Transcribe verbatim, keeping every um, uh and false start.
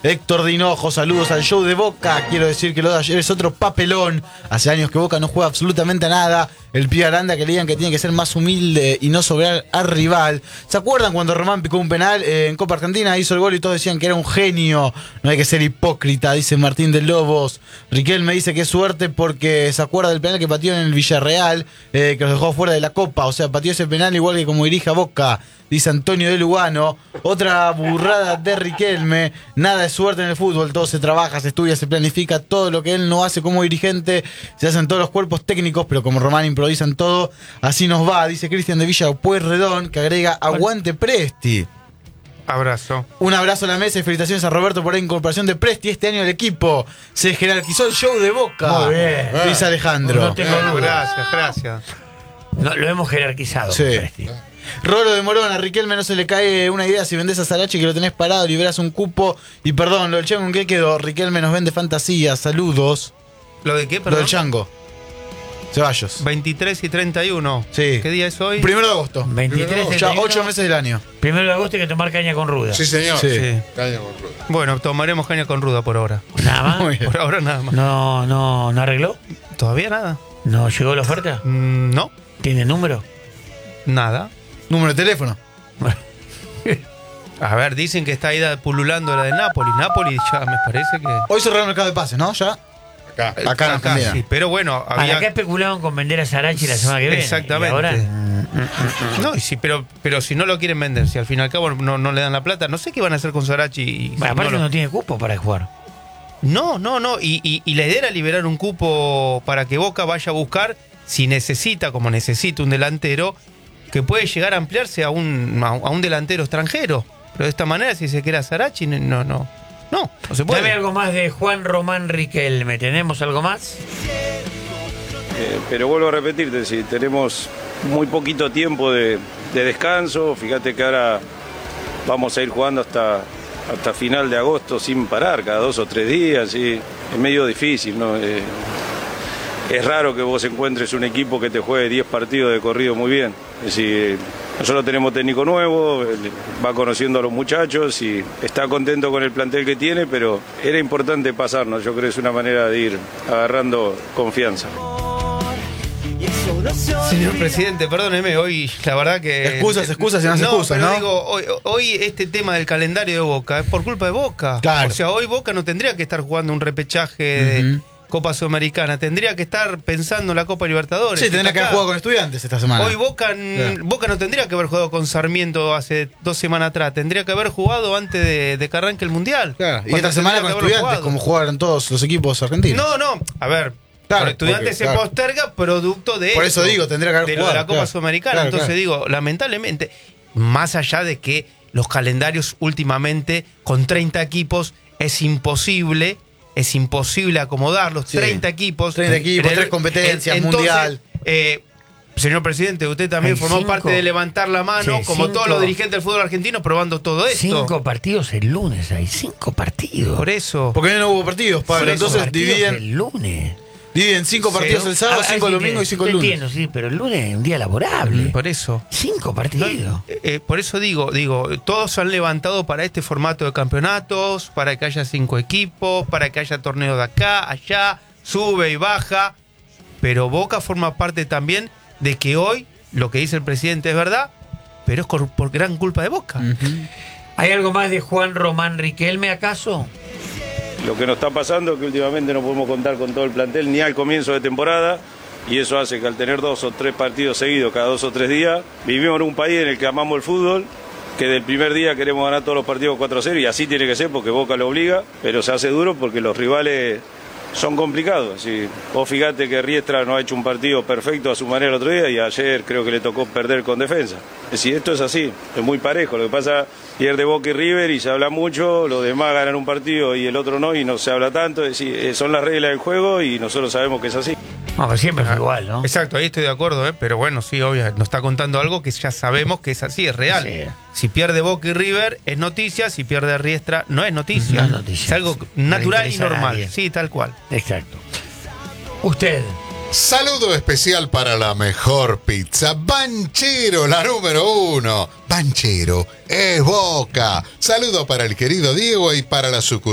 Héctor Dinojo, saludos al show de Boca. Quiero decir que lo de ayer es otro papelón. Hace años que Boca no juega absolutamente a nada. El pibe Aranda que le digan que tiene que ser más humilde y no sobrar al rival. ¿Se acuerdan cuando Román picó un penal eh, en Copa Argentina? Hizo el gol y todos decían que era un genio. No hay que ser hipócrita, dice Martín de Lobos. Riquelme dice que es suerte porque se acuerda del penal que pateó en el Villarreal, eh, que los dejó fuera de la Copa. O sea, pateó ese penal igual que como dirige a Boca, dice Antonio de Lugano. Otra burrada de Riquelme. Nada de suerte en el fútbol, todo se trabaja, se estudia, se planifica. Todo lo que él no hace como dirigente se hace en todos los cuerpos técnicos, pero como Román improvisa en todo, así nos va, dice Cristian de Villa Pueyrredón, que agrega aguante Presti. Abrazo. Un abrazo a la mesa y felicitaciones a Roberto por la incorporación de Presti este año al equipo. Se jerarquizó el show de Boca. Muy bien. Dice Alejandro. No tengo duda. Gracias, gracias. No, lo hemos jerarquizado. Sí. Presti. Rolo de Morón, a Riquelme no se le cae una idea si vendés a Sarachi que lo tenés parado, liberás un cupo. Y perdón, lo del Chango, ¿en qué quedó? Riquelme nos vende fantasía, saludos. ¿Lo de qué, Lo perdón? del Chango. Ceballos. veintitrés y treinta y uno. Sí. ¿Qué día es hoy? Primero de agosto. veintitrés, Ya treinta y uno, ocho meses del año. Primero de agosto hay que tomar caña con ruda. Sí, señor. Sí. Sí. Caña con ruda. Bueno, tomaremos caña con ruda por ahora. Nada más. Muy bien. Por ahora nada más. No, no, no arregló. ¿Todavía nada? No llegó la oferta. Mm, No, ¿Tiene número? nada. Número de teléfono. A ver, dicen que está ahí pululando la de Nápoles. Nápoles ya me parece que... Hoy cerró el mercado de pases, ¿no? Ya. Acá. Acá en Acá Argentina. sí, pero bueno, Para había... acá especulaban con vender a Sarachi la semana que viene. Exactamente. Y ahora, No, y sí, pero, pero si no lo quieren vender, si al fin y al cabo no, no le dan la plata, no sé qué van a hacer con Sarachi. Y, bueno, aparte no, no, lo- tiene cupo para jugar. no, no, no. Y, y, y la idea era liberar un cupo para que Boca vaya a buscar, si necesita, como necesita un delantero, que puede llegar a ampliarse a un, a un delantero extranjero. Pero de esta manera, si se queda Sarachi, no, no, no, no se puede. Dame algo más de Juan Román Riquelme. ¿Tenemos algo más? Eh, pero vuelvo a repetirte, si tenemos muy poquito tiempo de, de descanso, fíjate que ahora vamos a ir jugando hasta, hasta final de agosto sin parar, cada dos o tres días, y es medio difícil, ¿no? Eh, es raro que vos encuentres un equipo que te juegue diez partidos de corrido muy bien. Es decir, nosotros tenemos técnico nuevo, él va conociendo a los muchachos y está contento con el plantel que tiene, pero era importante pasarnos, yo creo que es una manera de ir agarrando confianza. Señor presidente, perdóneme, hoy la verdad que... Excusas, excusas y más excusas, pero ¿no? digo, hoy, hoy este tema del calendario de Boca es por culpa de Boca. Claro. O sea, hoy Boca no tendría que estar jugando un repechaje de Ujú. Copa Sudamericana, tendría que estar pensando en la Copa Libertadores. Sí, tendría Está que haber acá. jugado con Estudiantes esta semana. Hoy Boca, n- Claro. Boca no tendría que haber jugado con Sarmiento hace dos semanas atrás, tendría que haber jugado antes de, de que arranque el Mundial. Claro. Y Cuando esta semana tendría con que haberlo Estudiantes, jugado. como jugaron todos los equipos argentinos. No, no, a ver, Claro, con Estudiantes porque, se claro. posterga producto de Por eso digo, tendría que haber de lo de jugado, la Copa claro. Sudamericana. Claro, Entonces claro. digo, lamentablemente, más allá de que los calendarios últimamente con treinta equipos es imposible, es imposible acomodarlos, Sí. treinta equipos. treinta equipos, Pero, tres competencias, entonces, mundial. eh, señor presidente, usted también Hay formó cinco. parte de levantar la mano, Sí, como cinco. todos los dirigentes del fútbol argentino, probando todo esto. Cinco partidos el lunes. Hay cinco partidos. Por eso. Porque hoy no hubo partidos, Pablo. Por eso, Entonces partidos dividen, el lunes. dividen cinco Sí. partidos el sábado, Ah, cinco el sí, domingo y te- cinco el te lunes. entiendo, sí, pero el lunes es un día laborable. Por eso. Cinco partidos. Eh, eh, por eso digo, digo, todos han levantado para este formato de campeonatos, para que haya cinco equipos, para que haya torneos de acá, allá, sube y baja, pero Boca forma parte también de que hoy lo que dice el presidente es verdad, pero es por, por gran culpa de Boca. ¿Hay algo más de Juan Román Riquelme acaso? Lo que nos está pasando es que últimamente no podemos contar con todo el plantel ni al comienzo de temporada, y eso hace que al tener dos o tres partidos seguidos cada dos o tres días, vivimos en un país en el que amamos el fútbol, que del primer día queremos ganar todos los partidos cuatro a cero, y así tiene que ser porque Boca lo obliga, pero se hace duro porque los rivales son complicados. Sí. Vos fíjate que Riestra no ha hecho un partido perfecto a su manera el otro día, y ayer creo que le tocó perder con defensa. Es decir, esto es así, es muy parejo. Lo que pasa, pierde Boca y River y se habla mucho, los demás ganan un partido y el otro no, y no se habla tanto. Es decir, eh, son las reglas del juego y nosotros sabemos que es así. No, pero siempre fue igual, ¿no? Exacto, ahí estoy de acuerdo, ¿eh? Pero bueno, sí, obvio, nos está contando algo que ya sabemos que es así, es real. Sí. Si pierde Boca y River es noticia, si pierde Riestra no es noticia. No es noticia. Es algo No le natural y interesa a normal. nadie. Sí, tal cual. Exacto. Usted. Saludo especial para la mejor pizza, Banchero, la número uno. Banchero es Boca. Saludo para el querido Diego y para la sucursal